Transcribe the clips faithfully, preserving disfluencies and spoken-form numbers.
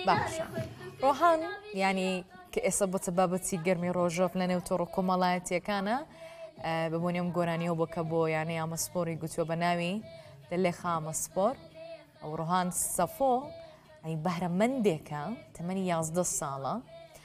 باشە ڕۆحان ینی کە ئێستا بۆ بابەتی گەرمی ڕۆژۆف لە نێو تۆڕە کۆمەڵایەتیەکانە ببوونیم گۆرانیەوە بۆکە بۆ یانەی ئامەسپۆری گوتووە بە ناوی دەلێ خامەسپۆر ئەو ڕۆحان سەفۆ ئەی بەهرەمەندێکە تەمەنی یازدە ساڵە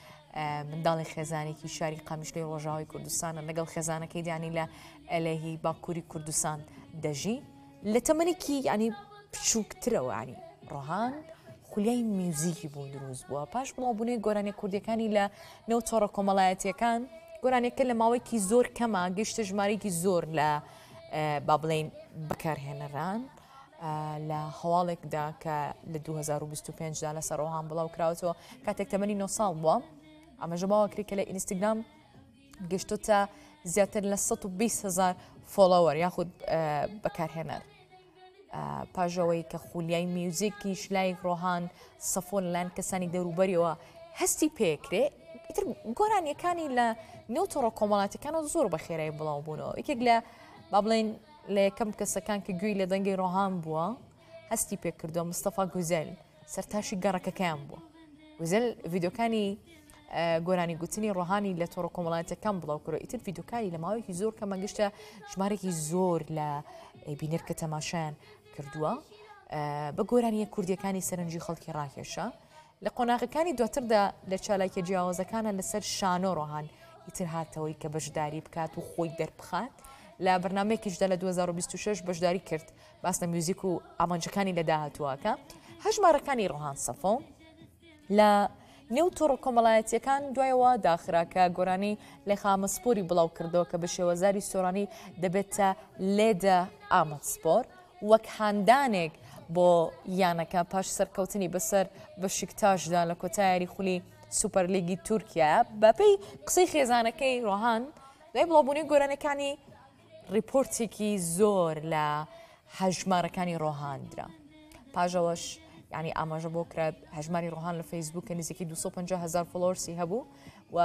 منداڵی خێزانێکی شاری قامیشلەی ڕۆژاوی کوردستانە لەگەڵ خێزانەکەی دیانی لە ئەلەهی باکووری کوردستان دەژی لە تەمەنێکی ینی بچووکترەوە ینی ڕۆحان خولیای میوزیکی بوو دروست بووە پاش بڵاوبوونەی گۆرانی کوردیەکانی لە نێو تۆڕە کۆمەڵایەتیەکان گۆرانێکە لە ماوەیەکی زۆر کەمە گەیشتە ژمارەیەکی زۆر لە با بڵێن بەکارهێنەران لە هەواڵێکدا کە لە دوو هەزار و بیست و پێنجدا لەسەر ڕۆحان بڵاو کراوەتەوە کاتێک تەمەنی نۆ ساڵ بووە ئەمەژە باوەکری کە لە ئینستاگرام گەشتۆتە زیاتر لە سەد و بیست هەزار فۆلۆوەر یاخود بەکارهێنەر پاژەوەی کە خولیای میوزیکیش لای ڕۆحان سەفۆ لەلایەن کەسانی دەوروبەریەوە هەستی پێکرێ ئیتر گۆرانیەکانی لە نێو تۆڕە کۆمەڵاتەکانە زۆر بە خێرایی بڵاو بوونەوە یەکێک لە با بڵێن لە یەکەم کەسەکان کە گوێی لە دەنگی ڕۆحان بووە هەستی پێکردووە مستەفا گوزەل سەرتاشی گەڕەکەکەیان بووە گوزەل ڤیدۆکانی گۆرانی گوتنی ڕۆحانی لە تۆڕە کۆمەڵایەتەکان بڵاو کردەوە ئیتر ڤیدۆکانی لە ماوەیەکی زۆر کە مەگەشتە ژمارێکی زۆر لە بینەر کە تەماشایان کردووە بە گۆرانیە کوردیەکانی سەرنجی خەڵکی ڕاکێشە لە قۆناغەکانی دواتردا لە چالاکیە جیاوازەکانە لەسەر شانۆ ڕۆحان ئیتر هاتەوەی کە بەشداری بکات و خۆی دەربخات لە بەرنامەیەکیشدا لە دوو هەزار و بیست و شەش بەشداری کرد باس لە میوزیک و ئامانجەکانی لە داهاتووەکە هەژمارەکانی ڕۆحان سەفۆ لە نێو تۆڕە کۆمەڵایەتیەکان دوایەوە داخراکە گۆرانی لە خامەسپۆری بڵاو کردەوە کە بە شێوەزاری سۆرانی دەبێتە لێدە ئامەسپۆر وەک هاندانێک بۆ یانەکە پاش سەرکەوتنی بەسەر بە شیکتاشدا لە کۆتاییاری خولی سوپەرلیگی تورکیا بەپێی قسەی خێزانەکەی ڕۆحان دوای بڵاوبوونی گۆرانەکانی ریپۆرتێکی زۆر لە هەژمارەکانی ڕۆحاندرا پاژەوەش ینی ئاماژە بۆ کرا هەژماری ڕۆحان لە فەیسبووکە نزیکی دووسە و پەنجا هەزار فۆلۆورسی هەبوو و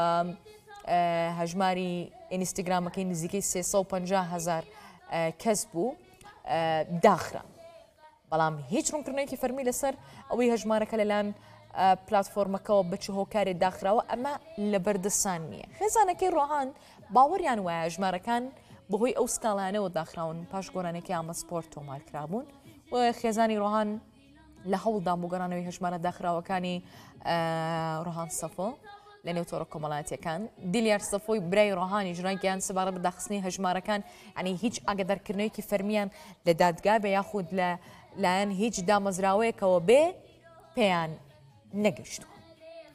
هەژماری ئینستاگرامەکەی نزیکەی سێسە و پەنجا هەزار کەس بوو داخرا بەڵام هیچ ڕوونکردنێکی فەرمی لەسەر ئەوەی هەژمارەکە لەلایەن پلاتفۆرمەکەەوە بچ هۆکارێت داخراوە ئەمە لە بەردەسان نییە خێزانەکەی ڕۆحان باوەڕیان وایە ژمارەکان بەهۆی ئەو سکاڵانەوە داخراون پاش گۆرانێکی ئامەسپۆر تۆمارکرابوون و خێزانی ڕۆحان لە هەوڵدان بۆ گەڕانەوەی هەژمارە داخراوەکانی ڕۆحان سەفۆ لە نێو تۆڕە کۆمەڵایەتیەکان دیلیار سەفۆی برای ڕۆحانی ژنایگەیان سەبارەت بە داخستنی هەژمارەکان ینی هیچ ئاگادارکردنەوەیەکی فەرمیان لە دادگا بێ یاخود لە لایەن هیچ دامەزراوەیەکەوە بێ پێیان نەگەشتووە.